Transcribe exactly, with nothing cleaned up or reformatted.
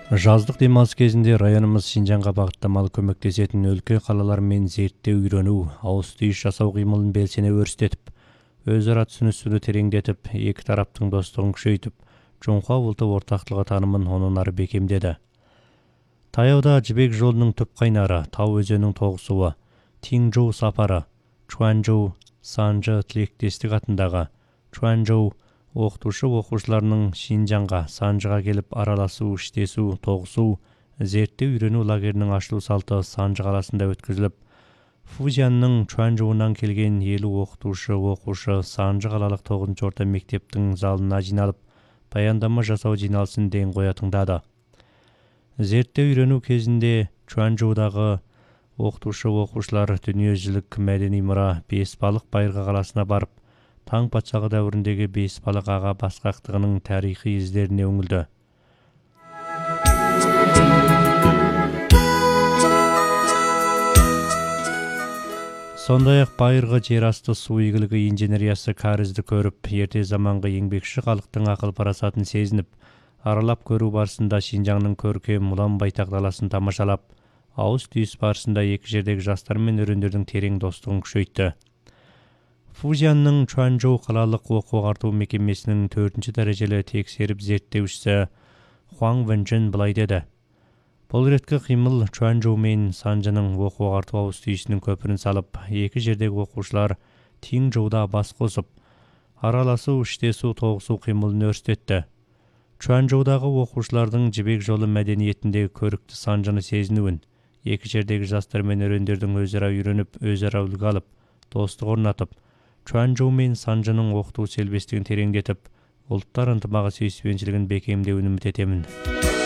Жаздық демалыс кезінде районымыз Шинжанға бағыттамалы көмектесетін өлке қалалар мен зерттеу үйрену, ауыз түйіс жасау қимылын белсене өрістетіп, өзара түсіністікті тереңдетіп, екі тараптың достығын күшейтіп, Чоңқа ұлты ортақтылығы танымын онан ары бекемдеді. Таяуда Жібек жолының түп қайнары, Тау өзенінің тоғысуы, Тинжоу сапары, Чуанчжоу Санжы тілектестік атындағы Чуанчжоу оқытушы оқушыларының Шинжанға, Санжыға келіп араласу, іштесу, тоғысу, зерттеу үйрену лагерінің ашылу салты Санжы қаласында өткізіліп, Фузянның Чуанчжоуынан келген елу оқытушы оқушы Санжы қалалық тоғызыншы орта мектептің залына жиналып, баяндама жасау жиналысын ден қоя тыңдады. Зерттеу үйрену кезінде Чуанчжоудағы оқытушы оқушылар дүниежүзілік мәдени мұра Бесбалық Байырғы қаласына барып, Таң патшалығы дәуіріндегі Бесбалық аға басқақтығының тарихи іздеріне үңілді. Сондай-ақ Байырғы жерасты су игілігі инженериясы кәрізді көріп, ерте заманғы еңбекші халықтың ақыл парасатын сезініп, аралап көру барысында Шинжаңның көркем ұлан байтақ даласын тамашалап, ауыз түйіс барысында екі жердегі жастар мен өрендердің терең достығын күшейтті. Фузянның Чуанчжоу қалалық оқу-ағарту мекемесінің төртінші дәрежелі тексеріп зерттеушісі Хуаң Вэнчжэн былай деді. Бұл реткі қимыл Чуанчжоу мен Санжының оқу-ағарту ауыз түйісінің көпірін салып, екі жердегі оқушылар Тинжоуда бас қосып, араласу, іштесу, тоғысу қимылын өрістетті. Чуанчжоудағы оқушылардың Жібек жолы мәдениетіндегі көрікті Санжыны сезінуін, екі жердегі жастар мен өрендердің өзара үйреніп, өзара үлгі алып, достық орнатып, Чуанчжоу мен Санжының оқыту селбестігін тереңдетіп, ұлттар ынтымағы сүйіспеншілігін бекемдеуін үміт етемін.